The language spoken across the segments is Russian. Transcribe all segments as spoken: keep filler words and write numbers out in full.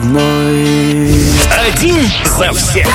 одной. Один за всех.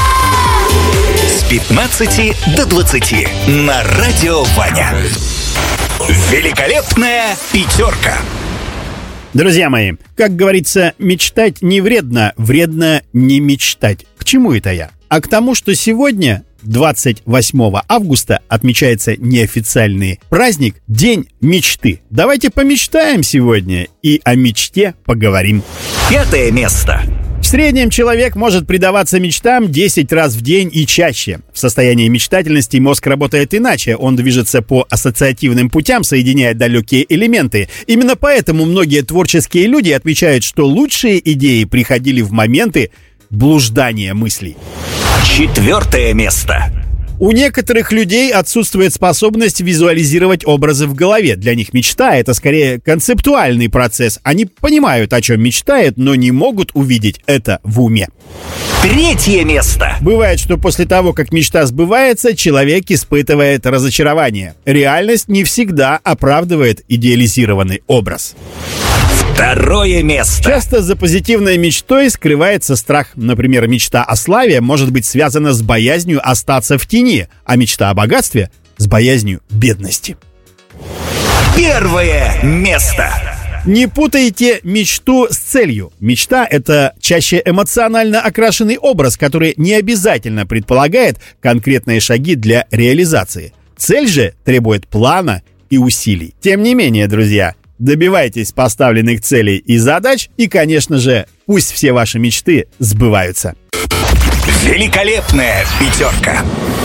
С пятнадцати до двадцати на Радио Ваня. Великолепная пятерка. Друзья мои, как говорится, мечтать не вредно, вредно не мечтать. К чему это я? А к тому, что сегодня, двадцать восьмого августа, отмечается неофициальный праздник День мечты. Давайте помечтаем сегодня и о мечте поговорим. Пятое место. В среднем человек может предаваться мечтам десять раз в день и чаще. В состоянии мечтательности мозг работает иначе. Он движется по ассоциативным путям, соединяя далекие элементы. Именно поэтому многие творческие люди отмечают, что лучшие идеи приходили в моменты блуждания мыслей. Четвертое место. У некоторых людей отсутствует способность визуализировать образы в голове. Для них мечта — это скорее концептуальный процесс. Они понимают, о чем мечтают, но не могут увидеть это в уме. Третье место. Бывает, что после того, как мечта сбывается, человек испытывает разочарование. Реальность не всегда оправдывает идеализированный образ. Второе место. Часто за позитивной мечтой скрывается страх. Например, мечта о славе может быть связана с боязнью остаться в тени, а мечта о богатстве — с боязнью бедности. Первое место. Не путайте мечту с целью. Мечта — это чаще эмоционально окрашенный образ, который не обязательно предполагает конкретные шаги для реализации. Цель же требует плана и усилий. Тем не менее, друзья, добивайтесь поставленных целей и задач, и, конечно же, пусть все ваши мечты сбываются. Великолепная пятерка.